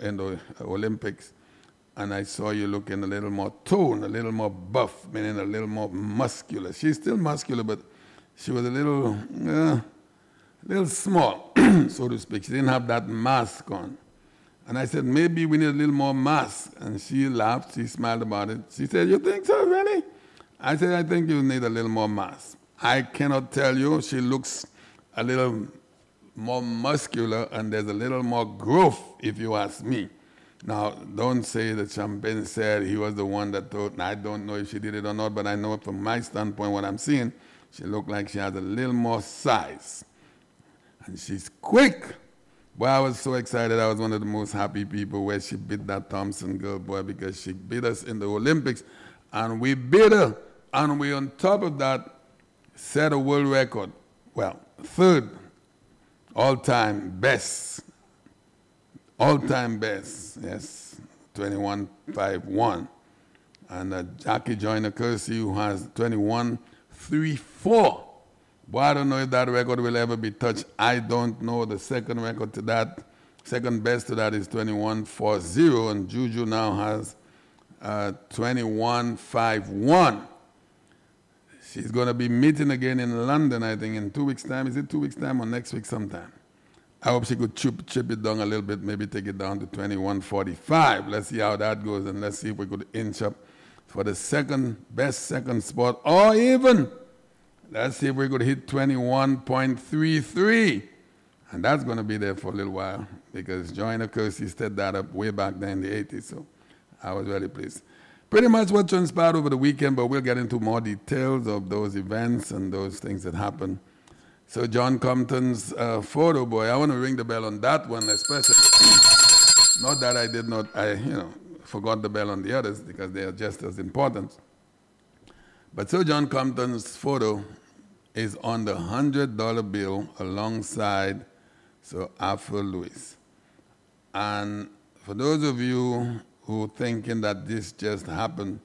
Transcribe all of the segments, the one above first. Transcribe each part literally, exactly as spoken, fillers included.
in the Olympics, and I saw you looking a little more toned, a little more buff, meaning a little more muscular. She's still muscular, but she was a little, uh, little small, so to speak. She didn't have that mask on. And I said, maybe we need a little more mask. And she laughed, she smiled about it. She said, you think so, really? I said, I think you need a little more mass. I cannot tell you, she looks a little more muscular and there's a little more growth, if you ask me. Now, don't say that Champagne said he was the one that told, I don't know if she did it or not, but I know from my standpoint, what I'm seeing, she looked like she has a little more size. And she's quick. Boy, I was so excited. I was one of the most happy people where she beat that Thompson girl, boy, because she beat us in the Olympics. And we beat her. And we, on top of that, set a world record. Well, third all-time best. All-time best, yes, twenty-one five one. And uh, Jackie Joyner Kersee, who has twenty-one three four. Boy, I don't know if that record will ever be touched. I don't know. The second record to that, second best to that is twenty-one forty, and Juju now has uh, twenty-one five one. She's going to be meeting again in London, I think, in two weeks' time. Is it two weeks' time or next week sometime? I hope she could chip, chip it down a little bit, maybe take it down to twenty-one forty-five. Let's see how that goes, and let's see if we could inch up for the second best second spot, or even let's see if we could hit twenty-one point three three. And that's going to be there for a little while because Joyner Kersee set that up way back then in the eighties, so I was really pleased. Pretty much what transpired over the weekend, but we'll get into more details of those events and those things that happened. So John Compton's uh, photo, boy, I want to ring the bell on that one especially. Not that I did not, I, you know, forgot the bell on the others because they are just as important. But so John Compton's photo is on the one hundred dollar bill alongside so Alpha Lewis. And for those of you who are thinking that this just happened,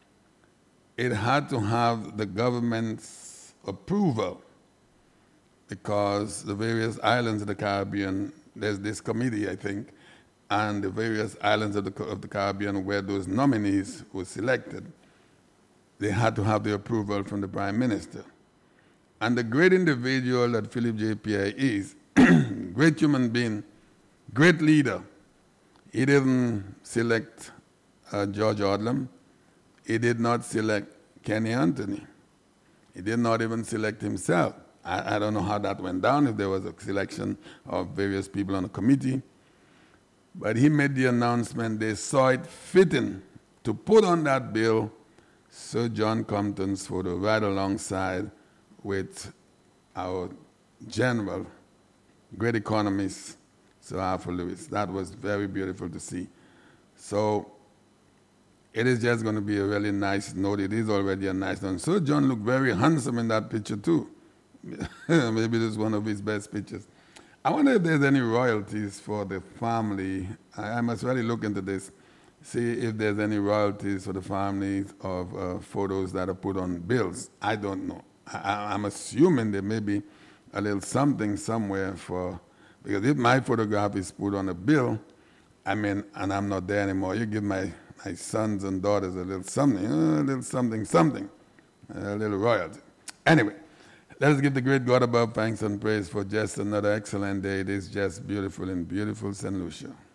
it had to have the government's approval because the various islands of the Caribbean, there's this committee, I think, and the various islands of the, of the Caribbean where those nominees were selected, they had to have the approval from the Prime Minister. And the great individual that Philip J. Pierre is, great human being, great leader, he didn't select uh, George Odlum. He did not select Kenny Anthony. He did not even select himself. I, I don't know how that went down, if there was a selection of various people on the committee. But he made the announcement, they saw it fitting to put on that bill Sir John Compton's photo right alongside with our general, great economist, Sir Alpha Lewis. That was very beautiful to see. So it is just going to be a really nice note. It is already a nice note. Sir John looked very handsome in that picture too. Maybe this is one of his best pictures. I wonder if there's any royalties for the family. I, I must really look into this, see if there's any royalties for the families of uh, photos that are put on bills. I don't know. I, I'm assuming there may be a little something somewhere for, because if my photograph is put on a bill, I mean, and I'm not there anymore, you give my, my sons and daughters a little something, a little something, something, a little royalty. Anyway, let us give the great God above thanks and praise for just another excellent day. It is just beautiful in beautiful Saint Lucia.